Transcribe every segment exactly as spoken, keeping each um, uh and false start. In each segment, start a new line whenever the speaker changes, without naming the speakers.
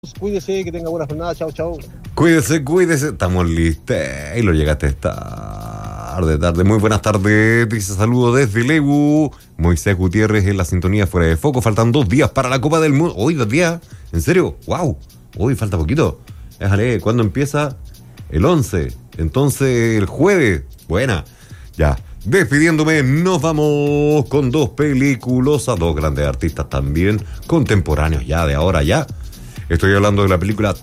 Cuídese, que tenga buena jornada. Chao, chao.
Cuídese, cuídese. Estamos listos. Y lo llegaste tarde, tarde. Muy buenas tardes. Dice saludo desde Lebu. Moisés Gutiérrez en la sintonía fuera de foco. Faltan dos días para la Copa del Mundo. Hoy dos días. ¿En serio? ¡Wow! Hoy falta poquito. Déjale, ¿cuándo empieza? El once. Entonces, el jueves. Buena. Ya. Despidiéndome, nos vamos con dos peliculosas, dos grandes artistas también, contemporáneos ya, de ahora ya. Estoy hablando de la película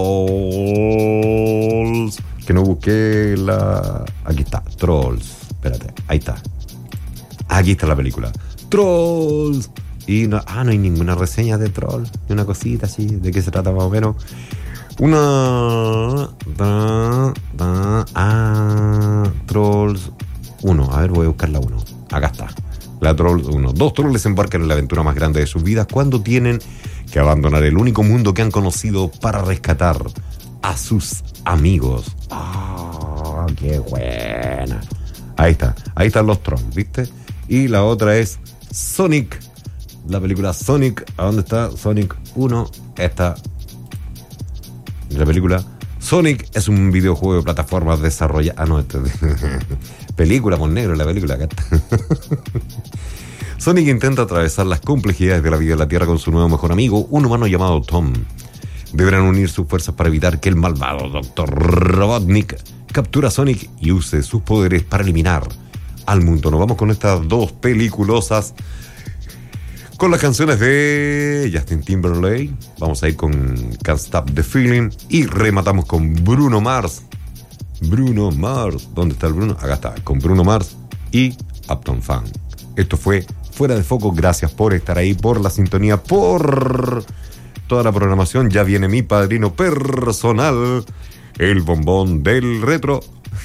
Trolls, que no busqué la... Aquí está, Trolls. Espérate, ahí está. Aquí está la película. Trolls. Y no, ah, no hay ninguna reseña de Trolls. Ni una cosita así, de qué se trata más o menos. Una... Da, da, ah, Trolls uno. A ver, voy a buscar la uno. Acá está. La Trolls uno. Dos trolls embarcan en la aventura más grande de sus vidas cuando tienen que abandonar el único mundo que han conocido para rescatar a sus amigos. ¡Ah, oh, qué buena! Ahí está, ahí están los trolls, ¿viste? Y la otra es Sonic, la película Sonic. ¿A dónde está? Sonic uno. Esta, la película Sonic es un videojuego de plataformas desarrollado... Ah, no, este película por negro, la película, acá está. Sonic intenta atravesar las complejidades de la vida en la Tierra con su nuevo mejor amigo, un humano llamado Tom. Deberán unir sus fuerzas para evitar que el malvado doctor Robotnik capture a Sonic y use sus poderes para eliminar al mundo. Nos vamos con estas dos peliculosas, con las canciones de Justin Timberlake. Vamos a ir con Can't Stop the Feeling y rematamos con Bruno Mars. Bruno Mars. ¿Dónde está el Bruno? Acá está, con Bruno Mars y Uptown Funk. Esto fue Fuera de Foco. Gracias por estar ahí, por la sintonía, por toda la programación. Ya viene mi padrino personal, el bombón del retro,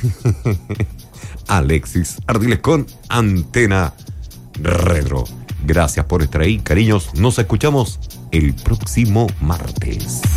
Alexis Ardiles con Antena Retro. Gracias por estar ahí, cariños. Nos escuchamos el próximo martes.